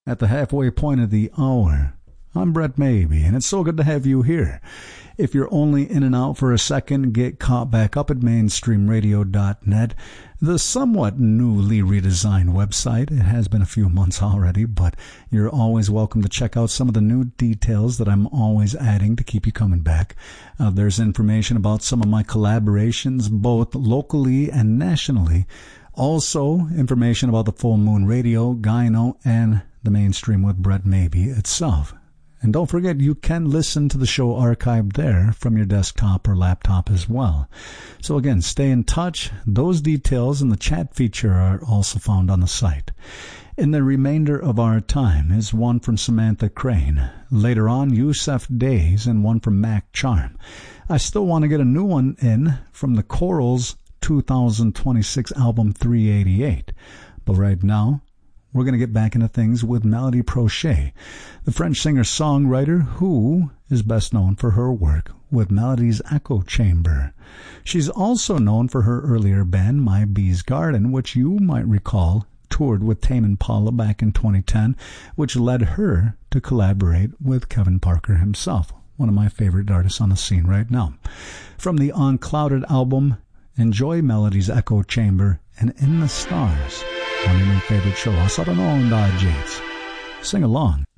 At the halfway point of the hour. I'm Brett Maybe, and it's so good to have you here. If you're only in and out for a second, get caught back up at mainstreamradio.net, the somewhat newly redesigned website. It has been a few months already, but you're always welcome to check out some of the new details that I'm always adding to keep you coming back. There's information about some of my collaborations, both locally and nationally. Also, information about the Full Moon Radio, Gyno, and the Mainstream with Brett Maybe itself. And don't forget, you can listen to the show archived there from your desktop or laptop as well. So again, stay in touch. Those details and the chat feature are also found on the site. In the remainder of our time is one from Samantha Crane. Later on, Yusuf Days, and one from Mac Charm. I still want to get a new one in from the Corals' 2026 album 388. But right now, we're going to get back into things with Melody Prochet, the French singer-songwriter who is best known for her work with Melody's Echo Chamber. She's also known for her earlier band, My Bee's Garden, which you might recall toured with Tame Impala back in 2010, which led her to collaborate with Kevin Parker himself, one of my favorite artists on the scene right now. From the Unclouded album, enjoy Melody's Echo Chamber and In the Stars on your new favorite show, Asada no Onda Jates. Sing along.